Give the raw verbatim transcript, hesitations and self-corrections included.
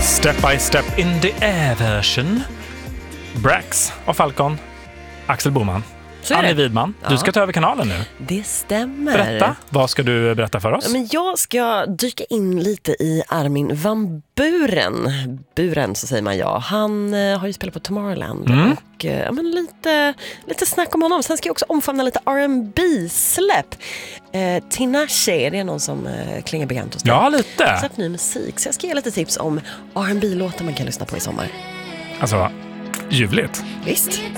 Step by Step in the Air version. Brax och Falcon. Axel Boman. Annie Widman, ja. Du ska ta över kanalen nu. Det stämmer. Berätta, vad ska du berätta för oss? Ja, men jag ska dyka in lite i Armin van Buren. Buren, så säger man ja. Han eh, har ju spelat på Tomorrowland. Mm. Och eh, ja, men lite, lite snack om honom. Sen ska jag också omfamna lite R and B-släpp. Eh, Tinashe, det är någon som eh, klingar bekant hos dig. Ja, lite. Släpp ny musik. Så jag ska ge lite tips om R and B-låtar man kan lyssna på i sommar. Alltså, ljuvligt. Visst.